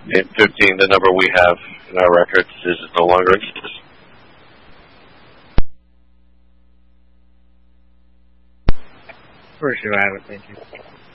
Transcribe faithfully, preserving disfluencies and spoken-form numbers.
eight fifteen, the number we have in our records is no longer exists. Where should I have it? Thank you.